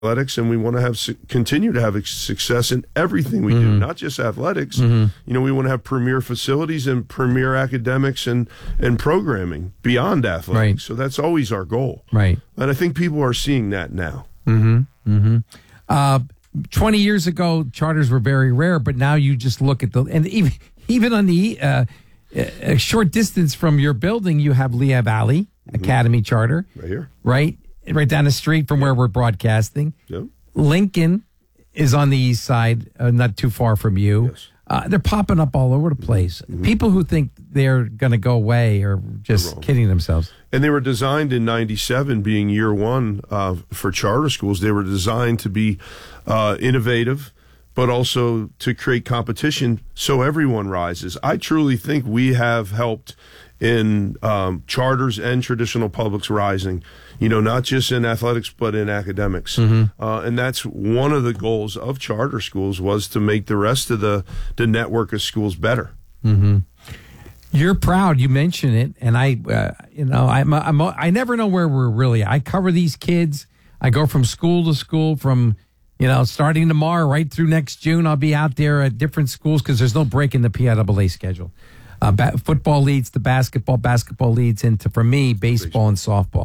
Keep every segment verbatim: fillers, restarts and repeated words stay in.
athletics, and we want to have su- continue to have success in everything we mm-hmm. do, not just athletics. Mm-hmm. You know, we want to have premier facilities and premier academics and, and programming beyond athletics. Right. So that's always our goal. Right. And I think people are seeing that now. Mm-hmm. Mm-hmm. Uh, twenty years ago, charters were very rare, but now you just look at the, and even, even on the uh, a short distance from your building, you have Lehigh Valley mm-hmm. Academy Charter. Right here. Right? Right down the street from where we're broadcasting. Yep. Lincoln is on the east side, uh, not too far from you. Yes. Uh, they're popping up all over the place. Mm-hmm. People who think they're going to go away are just kidding themselves. And they were designed in ninety-seven, being year one uh, for charter schools. They were designed to be uh, innovative, but also to create competition so everyone rises. I truly think we have helped in um, charters and traditional publics rising, you know, not just in athletics, but in academics. Mm-hmm. Uh, and that's one of the goals of charter schools, was to make the rest of the, the network of schools better. Mm-hmm. You're proud. You mention it. And I, uh, you know, I'm, I'm, I never know where we're really. I cover these kids. I go from school to school from, you know, starting tomorrow right through next June. I'll be out there at different schools because there's no break in the P I A A schedule. Uh, ba- football leads to basketball. Basketball leads into, for me, baseball and softball.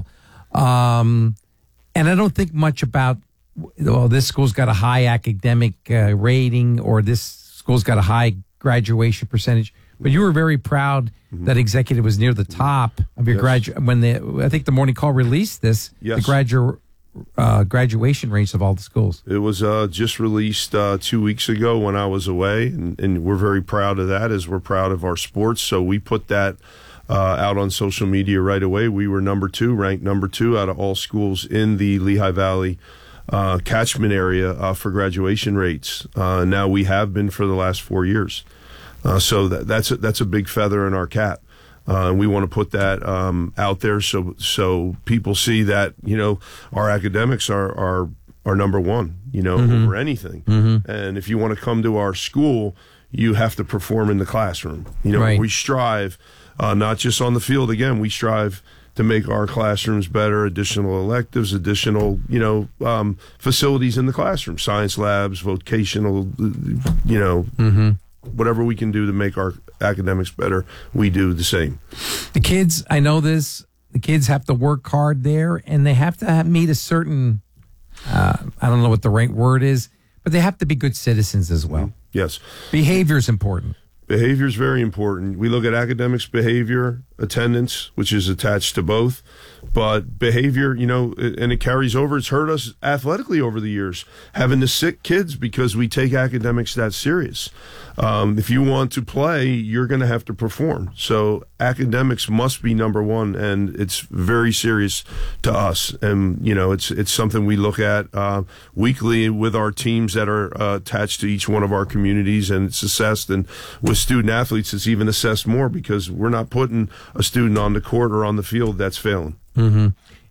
Um, and I don't think much about, well, this school's got a high academic uh, rating, or this school's got a high graduation percentage. But you were very proud mm-hmm. that Executive was near the top of your yes. graduate. When the I think the Morning Call released this, yes. the graduate uh, graduation rates of all the schools. It was uh, just released uh, two weeks ago when I was away, and, and we're very proud of that, as we're proud of our sports. So we put that uh, out on social media right away. We were number two, ranked number two out of all schools in the Lehigh Valley uh, catchment area uh, for graduation rates. Uh, now we have been for the last four years. Uh, so that, that's a, that's a big feather in our cap. Uh, and we want to put that um, out there so so people see that, you know, our academics are are, are number one, you know, mm-hmm. over anything. Mm-hmm. And if you want to come to our school, you have to perform in the classroom. You know, right. we strive, uh, not just on the field. Again, we strive to make our classrooms better, additional electives, additional, you know, um, facilities in the classroom, science labs, vocational, you know, mm-hmm. whatever we can do to make our academics better, we do the same. The kids, I know this, the kids have to work hard there, and they have to have, meet a certain, uh, I don't know what the right word is, but they have to be good citizens as well. Yes. Behavior is important. Behavior is very important. We look at academics, behavior, attendance, which is attached to both. But behavior, you know, and it carries over. It's hurt us athletically over the years, having to sit kids because we take academics that serious. Um, if you want to play, you're going to have to perform. So academics must be number one, and it's very serious to us. And, you know, it's it's something we look at uh, weekly with our teams that are uh, attached to each one of our communities, and it's assessed. And with student athletes, it's even assessed more, because we're not putting a student on the court or on the field that's failing. Mm-hmm.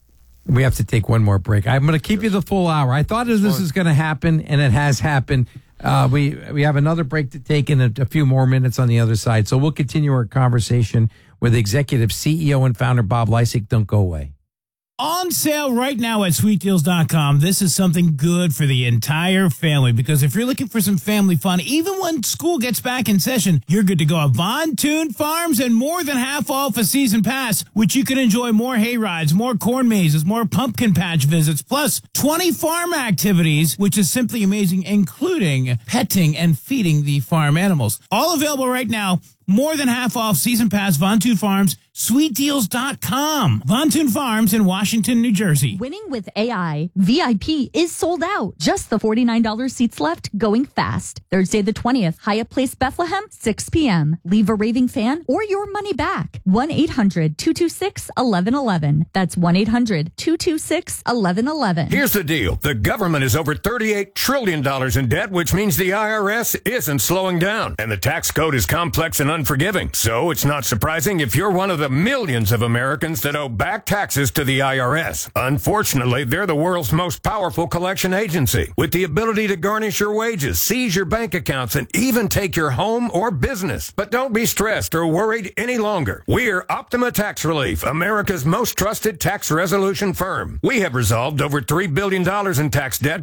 We have to take one more break. I'm going to keep yes. you the full hour. I thought this was going to happen, and it has happened. Uh, we we have another break to take in a, a few more minutes on the other side. So we'll continue our conversation with Executive C E O and founder Bob Lysick. Don't go away. On sale right now at sweet deals dot com. This is something good for the entire family, because if you're looking for some family fun, even when school gets back in session, you're good to go at Von Toon Farms, and more than half off a season pass, which you can enjoy more hay rides, more corn mazes, more pumpkin patch visits, plus twenty farm activities, which is simply amazing, including petting and feeding the farm animals. All available right now. More than half off season pass, Von Toon Farms, sweet deals dot com. Von Toon Farms in Washington, New Jersey. Winning with A I. V I P is sold out. Just the forty-nine dollars seats left, going fast. Thursday the twentieth, Hyatt Place, Bethlehem, six p.m. Leave a raving fan or your money back. one eight hundred two two six one one one one. That's one eight hundred two two six one one one one. Here's the deal. The government is over thirty-eight trillion dollars in debt, which means the I R S isn't slowing down. And the tax code is complex and unforgiving. So it's not surprising if you're one of the the millions of Americans that owe back taxes to the I R S. Unfortunately, they're the world's most powerful collection agency, with the ability to garnish your wages, seize your bank accounts, and even take your home or business. But don't be stressed or worried any longer. We're Optima Tax Relief, America's most trusted tax resolution firm. We have resolved over three billion dollars in tax debt